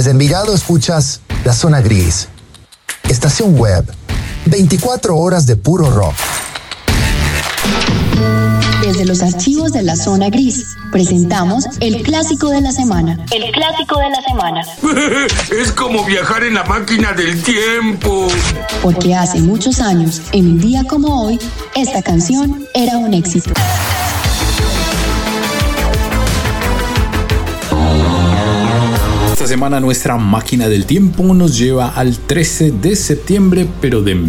Desde Envigado escuchas La Zona Gris. Estación web. 24 horas de puro rock. Desde los archivos de La Zona Gris, presentamos el clásico de la semana. El clásico de la semana. Es como viajar en la máquina del tiempo. Porque hace muchos años, en un día como hoy, esta canción era un éxito. Esta semana nuestra máquina del tiempo nos lleva al 13 de septiembre, pero de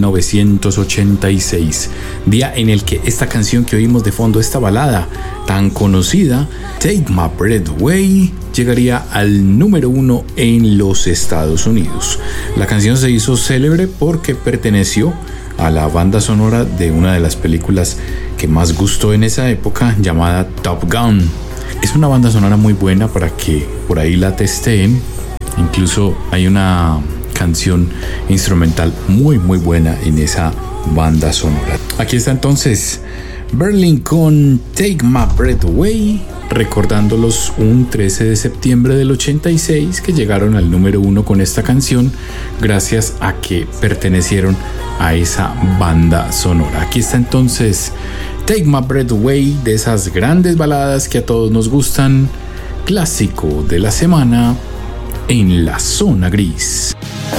1986, día en el que esta canción que oímos de fondo, esta balada tan conocida, Take My Breath Away, llegaría al número 1 en los Estados Unidos. La canción se hizo célebre porque perteneció a la banda sonora de una de las películas que más gustó en esa época, llamada Top Gun. Es una banda sonora muy buena para que por ahí la testeen. Incluso hay una canción instrumental muy buena en esa banda sonora. Aquí está entonces Berlin con Take My Breath Away, recordándolos un 13 de septiembre del 86 que llegaron al número 1 con esta canción gracias a que pertenecieron a esa banda sonora. Aquí está entonces Take My Breath Away, de esas grandes baladas que a todos nos gustan, clásico de la semana en La Zona Gris.